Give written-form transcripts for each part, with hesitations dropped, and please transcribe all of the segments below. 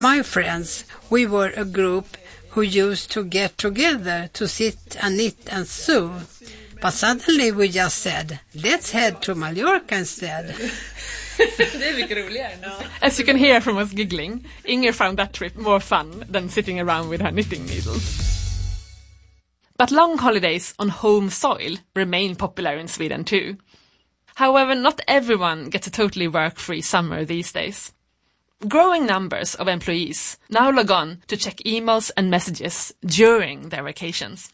My friends, we were a group who used to get together to sit and knit and sew. But suddenly we just said, let's head to Mallorca instead. Det är mycket roligare. No. As you can hear from us giggling, Inger found that trip more fun than sitting around with her knitting needles. But long holidays on home soil remain popular in Sweden too. However, not everyone gets a totally work-free summer these days. Growing numbers of employees now log on to check emails and messages during their vacations.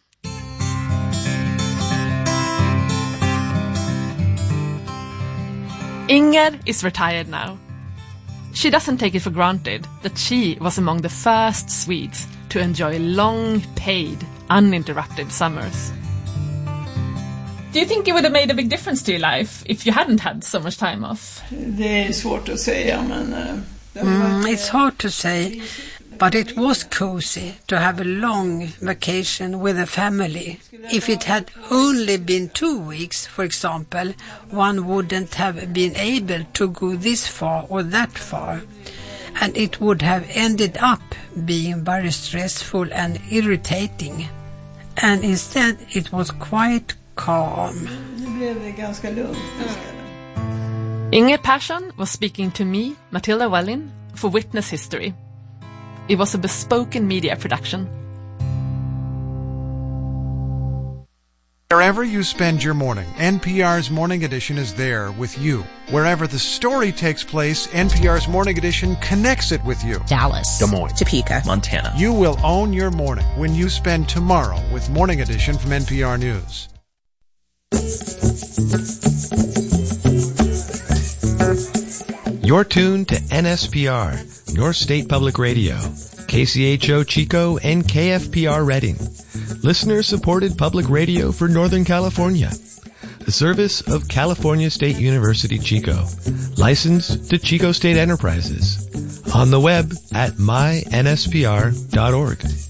Inger is retired now. She doesn't take it for granted that she was among the first Swedes to enjoy long, paid, uninterrupted summers. Do you think it would have made a big difference to your life if you hadn't had so much time off? Det är svårt att säga, men... It's hard to say, but it was cozy to have a long vacation with a family. If it had only been 2 weeks, for example, one wouldn't have been able to go this far or that far. And it would have ended up being very stressful and irritating. And instead it was quite calm. Det blev ganska lugnt. Inger Persson was speaking to me, Matilda Wellin, for Witness History. It was a bespoken media production. Wherever you spend your morning, NPR's Morning Edition is there with you. Wherever the story takes place, NPR's Morning Edition connects it with you. Dallas, Des Moines, Topeka, Montana. You will own your morning when you spend tomorrow with Morning Edition from NPR News. You're tuned to NSPR, your state public radio, KCHO Chico and KFPR Redding, listener-supported public radio for Northern California, a service of California State University Chico, licensed to Chico State Enterprises, on the web at mynspr.org.